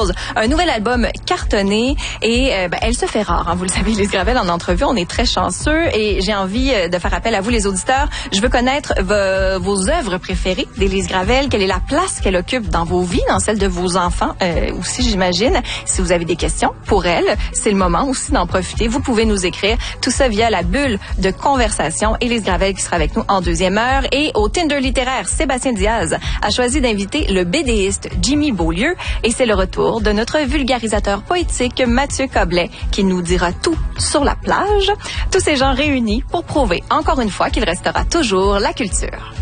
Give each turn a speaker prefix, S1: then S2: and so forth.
S1: propose un nouvel album cartonné et elle se fait rare. Hein, vous le savez, Élise Gravel, en entrevue, on est très chanceux et j'ai envie de faire appel à vous, les auditeurs. Je veux connaître vos œuvres préférées d'Élise Gravel. Quelle est la place qu'elle occupe dans vos vies, dans celle de vos enfants aussi, j'imagine. Si vous avez des questions pour elle, c'est le moment aussi d'en profiter. Vous pouvez nous écrire tout ça via la bulle de conversation. Élise Gravel qui sera avec nous en deuxième heure. Et au Tinder littéraire, Sébastien Diaz a choisi d'inviter le BDiste Jimmy Beaulieu. Et c'est le retour de notre vulgarisateur poétique Mathieu Coblet qui nous dira tout sur la plage. Tous ces gens réunis pour prouver encore une fois qu'il restera toujours la culture.